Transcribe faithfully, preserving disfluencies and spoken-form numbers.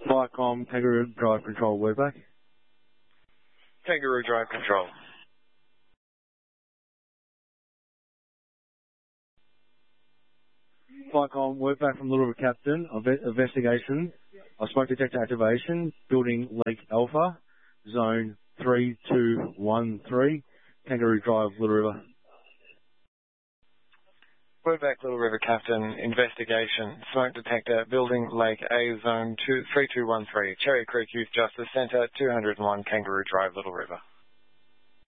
Viacom, Kangaroo Drive Control, we're back. Kangaroo Drive Control. Viacom, we're back from Little River Captain. Investigation. I smoke detector activation. Building Lake Alpha. Zone three two one three. Kangaroo Drive, Little River. We're back, Little River Captain. Investigation. Smoke detector. Building Lake A. Zone three two one three. Cherry Creek Youth Justice Centre. two oh one Kangaroo Drive, Little River.